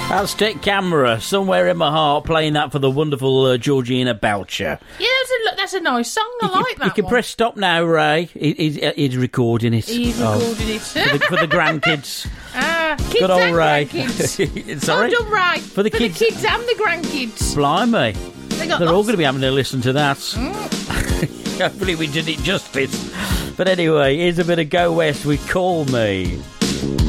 Aztec Camera, Somewhere in My Heart, playing that for the wonderful Georgina Belcher. Yeah, that's a nice song. I like that. You can press stop now, Ray. He's recording it. He's recording it. For the grandkids. Kids Good old and Ray. grandkids. Sorry? Well done, Ray. For the kids and the grandkids. Blimey. They're all going to be having to listen to that. Hopefully we did it justice. But anyway, here's a bit of Go West with Call Me.